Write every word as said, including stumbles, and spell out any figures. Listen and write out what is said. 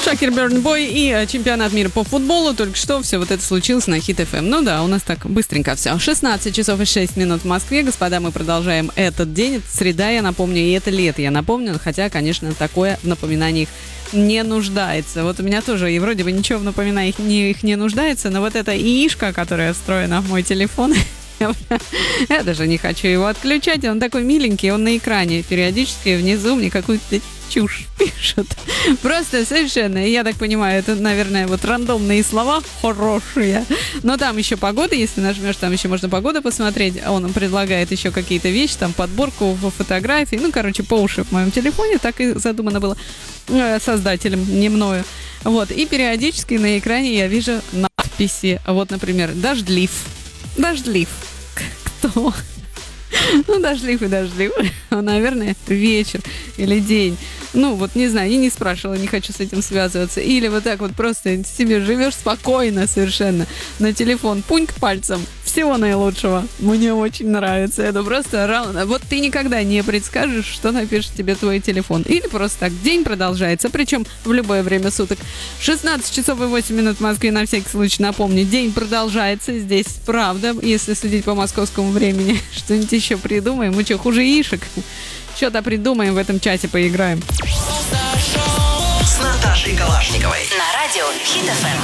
Шакир, Burna Boy и э, чемпионат мира по футболу. Только что все вот это случилось на Хит эф эм. Ну да, у нас так быстренько все. шестнадцать часов и шесть минут в Москве. Господа, мы продолжаем этот день. Это среда, я напомню, и это лето, я напомню. Хотя, конечно, такое в напоминаниях не нуждается. Вот у меня тоже, и вроде бы ничего в напоминаниях не, их не нуждается, но вот эта яишка, которая встроена в мой телефон, я даже не хочу его отключать. Он такой миленький, он на экране периодически внизу мне какую-то чушь пишет. Просто совершенно, я так понимаю, это, наверное, вот рандомные слова хорошие. Но там еще погода, если нажмешь, там еще можно погоду посмотреть. Он предлагает еще какие-то вещи, там подборку фотографий. Ну, короче, по уши в моем телефоне. Так и задумано было создателем, не мною. Вот, и периодически на экране я вижу надписи. Вот, например, «Дождлив». Дождлив. Кто? Ну, дождлив и дождлив. Наверное, вечер или день. Ну, вот не знаю, я не спрашивала, не хочу с этим связываться. Или вот так вот просто себе живешь спокойно совершенно. На телефон пуньк пальцем. Всего наилучшего. Мне очень нравится. Это просто раунд. Вот ты никогда не предскажешь, что напишет тебе твой телефон. Или просто так день продолжается, причем в любое время суток. шестнадцать часов и восемь минут в Москве, на всякий случай напомню. День продолжается. Здесь правда, если судить по московскому времени. Что-нибудь еще придумаем. Мы что, хуже яишек? Что-то придумаем, в этом чате поиграем. С Наташей Калашниковой. На радио Хит эф эм.